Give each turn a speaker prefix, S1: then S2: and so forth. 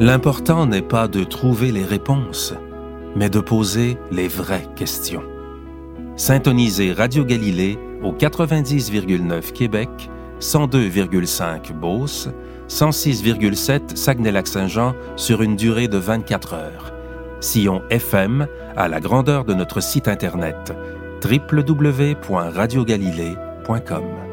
S1: L'important n'est pas de trouver les réponses, mais de poser les vraies questions. Syntonisez Radio Galilée au 90,9 Québec, 102,5 Beauce, 106,7 Saguenay-Lac-Saint-Jean sur une durée de 24 heures. Sillon FM à la grandeur de notre site Internet www.radiogalilée.com.